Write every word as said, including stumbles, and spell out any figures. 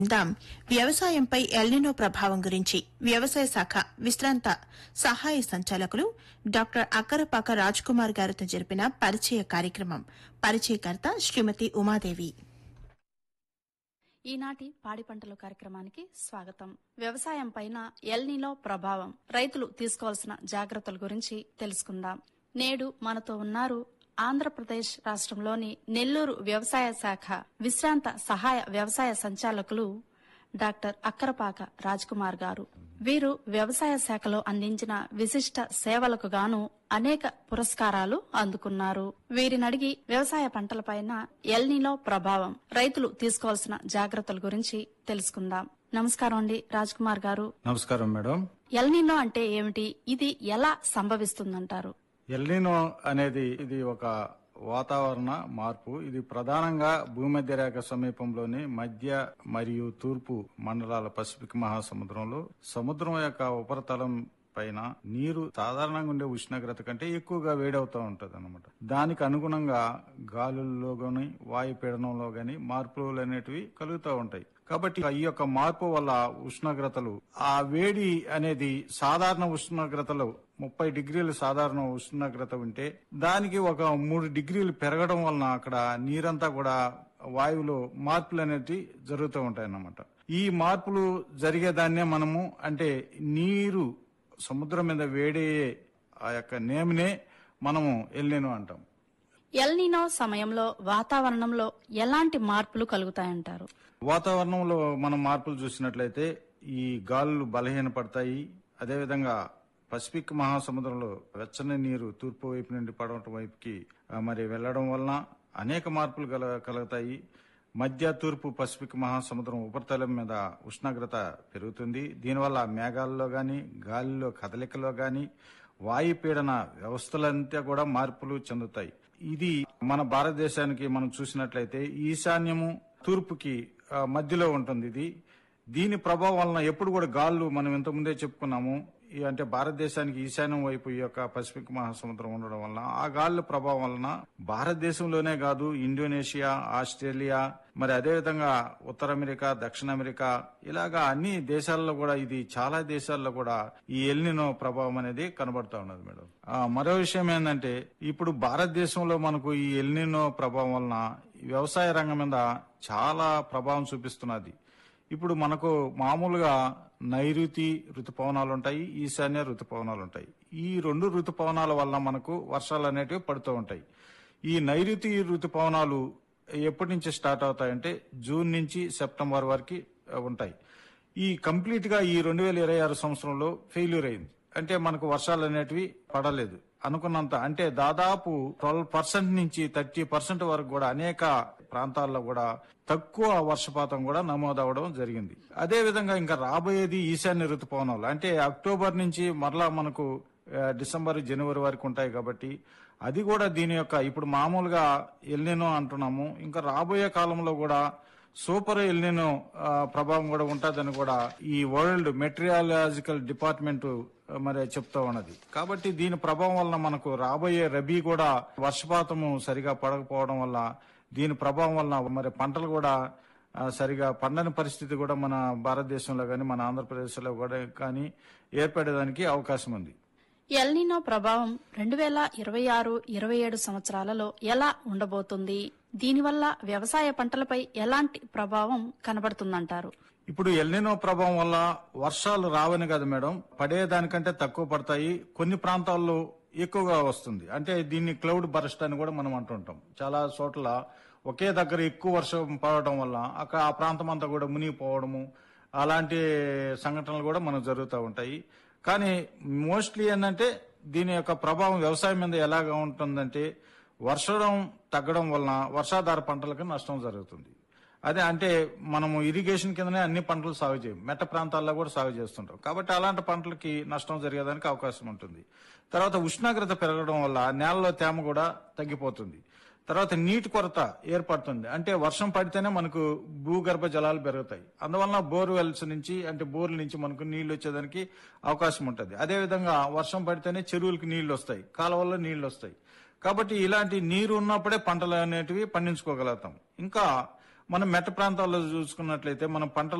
దాం వ్యవసాయంపై ఎల్నినో ప్రభావం గురించి వ్యవసాయ శాఖ విశ్రాంత సహాయ సంచాలకులు డాక్టర్ అక్కరపాక రాజ్ కుమార్ గారితో జరిపిన పరిచయ కార్యక్రమం. పరిచయకర్త శ్రీమతి ఉమాదేవి. ఈనాటి పాడి పంటల కార్యక్రమానికి స్వాగతం. వ్యవసాయం పైన ఎల్నినో ప్రభావం, రైతులు తీసుకోవాల్సిన జాగ్రత్తల గురించి తెలుసుకుందాం. నేడు మనతో ఉన్నారు ఆంధ్రప్రదేశ్ రాష్ట్రంలోని నెల్లూరు వ్యవసాయ శాఖ విశ్రాంత సహాయ వ్యవసాయ సంచాలకులు డాక్టర్ అక్కరపాక రాజ్ కుమార్ గారు. వీరు వ్యవసాయ శాఖలో అందించిన విశిష్ట సేవలకు గాను అనేక పురస్కారాలు అందుకున్నారు. వీరినడిగి వ్యవసాయ పంటలపైన ఎల్నినో ప్రభావం, రైతులు తీసుకోవాల్సిన జాగ్రత్తల గురించి తెలుసుకుందాం. నమస్కారం అండి రాజ్ కుమార్ గారు. నమస్కారం మేడం. ఎల్నినో అంటే ఏమిటి? ఇది ఎలా సంభవిస్తుందంటారు? ఎల్నినో అనేది ఇది ఒక వాతావరణ మార్పు. ఇది ప్రధానంగా భూమధ్య రేఖ సమీపంలోని మధ్య మరియు తూర్పు మండలాల పసిఫిక్ మహాసముద్రంలో సముద్రం యొక్క ఉపరితలం పైన నీరు సాధారణంగా ఉండే ఉష్ణోగ్రత కంటే ఎక్కువగా వేడవుతూ ఉంటది అన్నమాట. దానికి అనుగుణంగా గాలుల్లో గాని వాయుపీడనంలో గాని మార్పులు అనేటివి కలుగుతూ ఉంటాయి. కాబట్టి ఈ యొక్క మార్పు వల్ల ఉష్ణోగ్రతలు, ఆ వేడి అనేది సాధారణ ఉష్ణోగ్రతలు ముప్పై డిగ్రీలు సాధారణ ఉష్ణోగ్రత ఉంటే దానికి ఒక మూడు డిగ్రీలు పెరగడం వలన అక్కడ నీరంతా కూడా వాయువులో మార్పులు అనేవి జరుగుతూ ఉంటాయి అన్నమాట. ఈ మార్పులు జరిగేదాన్నే మనము అంటే నీరు సముద్రం మీద వేడయ్యే ఆ యొక్క నేమినే మనము ఎల్నినో అంటాం. ఎల్నినో సమయంలో వాతావరణంలో ఎలాంటి మార్పులు కలుగుతాయంటారు? వాతావరణంలో మనం మార్పులు చూసినట్లయితే ఈ గాలులు బలహీనపడతాయి. అదేవిధంగా పసిఫిక్ మహాసముద్రంలో వెచ్చని నీరు తూర్పు వైపు నుండి పడవటం వైపుకి మరి వెళ్లడం వలన అనేక మార్పులు కలుగుతాయి. మధ్య తూర్పు పసిఫిక్ మహాసముద్రం ఉపరితలం మీద ఉష్ణోగ్రత పెరుగుతుంది. దీనివల్ల మేఘాల్లో గాని గాలిలో కదలికలో గాని వాయుపీడన వ్యవస్థలంతా కూడా మార్పులు చెందుతాయి. ఇది మన భారతదేశానికి మనం చూసినట్లయితే ఈశాన్యము తూర్పుకి మధ్యలో ఉంటుంది. ఇది దీని ప్రభావం వలన ఎప్పుడు కూడా గాళ్ళు మనం ఇంతకుముందే చెప్పుకున్నాము, అంటే భారతదేశానికి ఈశాన్యం వైపు ఈ యొక్క పసిఫిక్ మహాసముద్రం ఉండడం వలన ఆ గాళ్ళ ప్రభావం వలన భారతదేశంలోనే కాదు ఇండోనేషియా, ఆస్ట్రేలియా, మరి అదేవిధంగా ఉత్తర అమెరికా, దక్షిణ అమెరికా, ఇలాగా అన్ని దేశాల్లో కూడా ఇది చాలా దేశాల్లో కూడా ఈ ఎల్నినో ప్రభావం అనేది కనబడతా ఉన్నది మేడం. మరో విషయం ఏంటంటే ఇప్పుడు భారతదేశంలో మనకు ఈ ఎల్నినో ప్రభావం వలన వ్యవసాయ రంగం మీద చాలా ప్రభావం చూపిస్తున్నది. ఇప్పుడు మనకు మామూలుగా నైరుతి ఋతుపవనాలు ఉంటాయి, ఈశాన్య ఋతుపవనాలు ఉంటాయి. ఈ రెండు ఋతుపవనాల వల్ల మనకు వర్షాలు అనేటివి పడుతూ ఉంటాయి. ఈ నైరుతి ఋతుపవనాలు ఎప్పటి నుంచి స్టార్ట్ అవుతాయంటే జూన్ నుంచి సెప్టెంబర్ వరకు ఉంటాయి. ఈ కంప్లీట్ గా ఈ రెండు వేల ఇరవై ఆరు సంవత్సరంలో ఫెయిల్యూర్ అయింది. అంటే మనకు వర్షాలు అనేటివి పడలేదు అనుకున్నంత. అంటే దాదాపు ట్వెల్వ్ పర్సెంట్ నుంచి థర్టీ పర్సెంట్ వరకు కూడా అనేక ప్రాంతాల్లో కూడా తక్కువ వర్షపాతం కూడా నమోదవడం జరిగింది. అదే విధంగా ఇంకా రాబోయేది ఈశాన్య ఋతుపవనాలు, అంటే అక్టోబర్ నుంచి మరలా మనకు డిసెంబర్ జనవరి వరకు ఉంటాయి. కాబట్టి అది కూడా దీని యొక్క ఇప్పుడు మామూలుగా ఎల్నినో అంటున్నాము, ఇంకా రాబోయే కాలంలో కూడా సూపర్ ఎల్నినో ప్రభావం కూడా ఉంటుందని కూడా ఈ వరల్డ్ మెటీరియాలజికల్ డిపార్ట్మెంట్ మరి చెప్తా ఉన్నది. కాబట్టి దీని ప్రభావం వలన మనకు రాబోయే రబీ కూడా వర్షపాతము సరిగా పడకపోవడం వల్ల దీని ప్రభావం వలన మరి పంటలు కూడా సరిగా పండని పరిస్థితి కూడా మన భారతదేశంలో కానీ మన ఆంధ్రప్రదేశ్ లో కూడా కానీ ఏర్పడేదానికి అవకాశం ఉంది. ఎల్నినో ప్రభావం రెండు వేల ఇరవై ఆరు ఇరవై ఏడు సంవత్సరాలలో ఎలా ఉండబోతుంది? దీనివల్ల వ్యవసాయ పంటలపై ఎలాంటి ప్రభావం కనబడుతుందంటారు? ఇప్పుడు ఎల్నినో ప్రభావం వల్ల వర్షాలు రావని కదా మేడం, పడేదానికంటే తక్కువ పడతాయి. కొన్ని ప్రాంతాల్లో ఎక్కువగా వస్తుంది. అంటే దీన్ని క్లౌడ్ బరస్ట్ అని కూడా మనం అంటుంటాం. చాలా చోట్ల ఒకే దగ్గర ఎక్కువ వర్షం పడటం వల్ల అక్కడ ఆ ప్రాంతం అంతా కూడా మునిగిపోవడము, అలాంటి సంఘటనలు కూడా మనకు జరుగుతూ ఉంటాయి. కానీ మోస్ట్లీ ఏంటంటే దీని యొక్క ప్రభావం వ్యవసాయం మీద ఎలాగా ఉంటుందంటే వర్షం తగ్గడం వలన వర్షాధార పంటలకు నష్టం జరుగుతుంది. అదే అంటే మనము ఇరిగేషన్ కిందనే అన్ని పంటలు సాగు చేయం, మెట్ట ప్రాంతాల్లో కూడా సాగు చేస్తుంటాం. కాబట్టి అలాంటి పంటలకి నష్టం జరిగేదానికి అవకాశం ఉంటుంది. తర్వాత ఉష్ణోగ్రత పెరగడం వల్ల నేలలో తేమ కూడా తగ్గిపోతుంది. తర్వాత నీటి కొరత ఏర్పడుతుంది. అంటే వర్షం పడితేనే మనకు భూగర్భ జలాలు పెరుగుతాయి. అందువలన బోర్వెల్స్ నుంచి అంటే బోర్ల నుంచి మనకు నీళ్లు వచ్చేదానికి అవకాశం ఉంటుంది. అదేవిధంగా వర్షం పడితేనే చెరువులకు నీళ్లు వస్తాయి, కాలువల్లో నీళ్లు వస్తాయి. కాబట్టి ఇలాంటి నీరు ఉన్నప్పుడే పంటలు అనేటివి పండించుకోగలుగుతాం. ఇంకా మనం మెట్ట ప్రాంతాల్లో చూసుకున్నట్లయితే మనం పంటలు